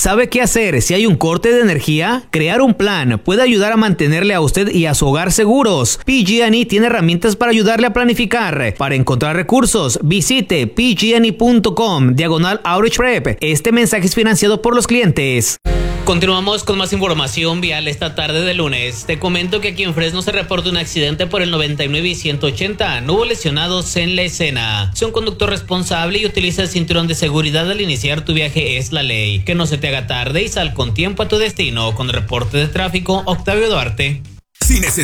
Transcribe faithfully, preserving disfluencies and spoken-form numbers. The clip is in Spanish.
¿Sabe qué hacer si hay un corte de energía? Crear un plan puede ayudar a mantenerle a usted y a su hogar seguros. P G and E tiene herramientas para ayudarle a planificar. Para encontrar recursos, visite p g and e punto com diagonal outage prep. Este mensaje es financiado por los clientes. Continuamos con más información vial esta tarde de lunes. Te comento que aquí en Fresno se reporta un accidente por el noventa y nueve y ciento ochenta. No hubo lesionados en la escena. Sé un conductor responsable y utiliza el cinturón de seguridad al iniciar tu viaje, es la ley. Que no se te haga tarde y sal con tiempo a tu destino. Con el reporte de tráfico, Octavio Duarte. Si necesitas